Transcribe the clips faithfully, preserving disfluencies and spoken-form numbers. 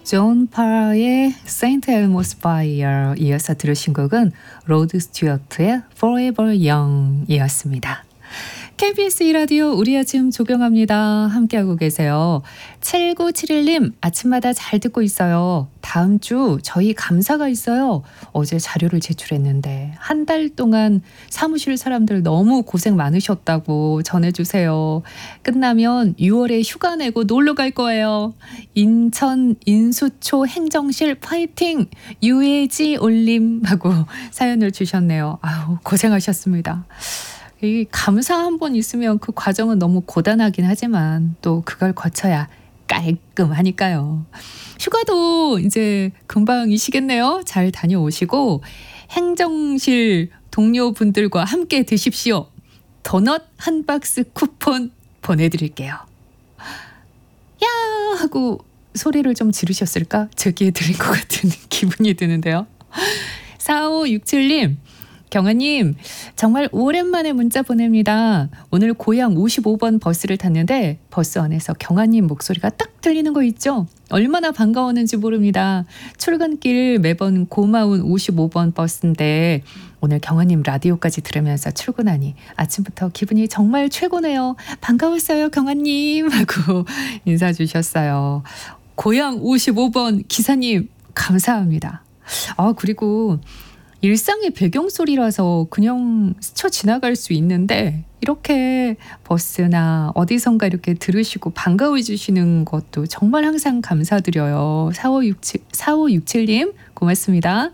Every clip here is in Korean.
존 파라의 Saint Elmo's Fire 이어서 들으신 곡은 로드 스튜어트의 Forever Young 이었습니다. 케이비에스 이 라디오 우리 아침 조경합니다. 함께하고 계세요. 칠구칠일 님 아침마다 잘 듣고 있어요. 다음 주 저희 감사가 있어요. 어제 자료를 제출했는데 한 달 동안 사무실 사람들 너무 고생 많으셨다고 전해주세요. 끝나면 유월에 휴가 내고 놀러 갈 거예요. 인천 인수초 행정실 파이팅! 유해지 올림 하고 사연을 주셨네요. 아유 고생하셨습니다. 이 감사 한 번 있으면 그 과정은 너무 고단하긴 하지만 또 그걸 거쳐야 깔끔하니까요. 휴가도 이제 금방이시겠네요. 잘 다녀오시고 행정실 동료분들과 함께 드십시오. 도넛 한 박스 쿠폰 보내드릴게요. 야 하고 소리를 좀 지르셨을까? 저기에 들린 것 같은 기분이 드는데요. 사오육칠 님 경아님 정말 오랜만에 문자 보냅니다. 오늘 고향 오십오 번 버스를 탔는데 버스 안에서 경아님 목소리가 딱 들리는 거 있죠? 얼마나 반가웠는지 모릅니다. 출근길 매번 고마운 오십오 번 버스인데 오늘 경아님 라디오까지 들으면서 출근하니 아침부터 기분이 정말 최고네요. 반가웠어요 경아님 하고 인사 주셨어요. 고향 오십오 번 기사님 감사합니다. 아 그리고 일상의 배경소리라서 그냥 스쳐 지나갈 수 있는데 이렇게 버스나 어디선가 이렇게 들으시고 반가워해 주시는 것도 정말 항상 감사드려요. 사오육칠, 사오육칠 님 고맙습니다.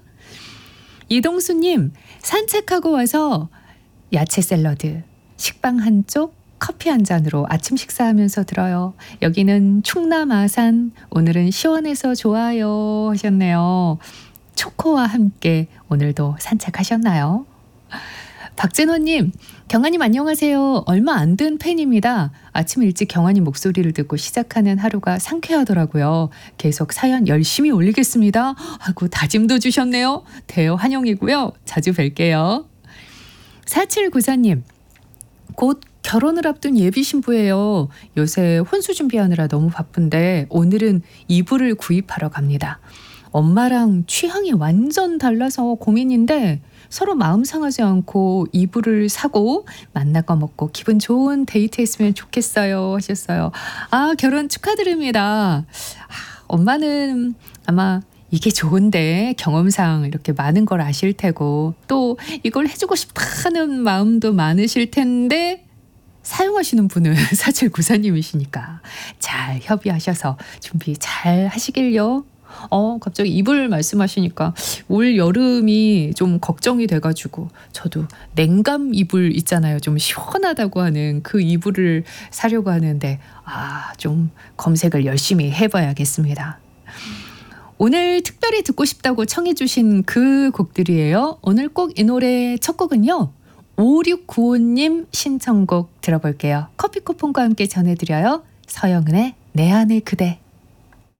이동수님 산책하고 와서 야채 샐러드, 식빵 한쪽, 커피 한 잔으로 아침 식사하면서 들어요. 여기는 충남 아산 오늘은 시원해서 좋아요 하셨네요. 초코와 함께 오늘도 산책하셨나요? 박진호님, 경아님 안녕하세요. 얼마 안 된 팬입니다. 아침 일찍 경아님 목소리를 듣고 시작하는 하루가 상쾌하더라고요. 계속 사연 열심히 올리겠습니다. 하고 다짐도 주셨네요. 대여 환영이고요. 자주 뵐게요. 사칠구사 님, 곧 결혼을 앞둔 예비 신부예요. 요새 혼수 준비하느라 너무 바쁜데 오늘은 이불을 구입하러 갑니다. 엄마랑 취향이 완전 달라서 고민인데 서로 마음 상하지 않고 이불을 사고 만나고 먹고 기분 좋은 데이트 했으면 좋겠어요 하셨어요. 아 결혼 축하드립니다. 아, 엄마는 아마 이게 좋은데 경험상 이렇게 많은 걸 아실 테고 또 이걸 해주고 싶다는 마음도 많으실 텐데 사용하시는 분은 사칠구사 님이시니까 잘 협의하셔서 준비 잘 하시길요. 어 갑자기 이불 말씀하시니까 올 여름이 좀 걱정이 돼가지고 저도 냉감 이불 있잖아요. 좀 시원하다고 하는 그 이불을 사려고 하는데 아 좀 검색을 열심히 해봐야겠습니다. 오늘 특별히 듣고 싶다고 청해 주신 그 곡들이에요. 오늘 꼭 이 노래 첫 곡은요. 오육구오 님 신청곡 들어볼게요. 커피 쿠폰과 함께 전해드려요. 서영은의 내 안의 그대.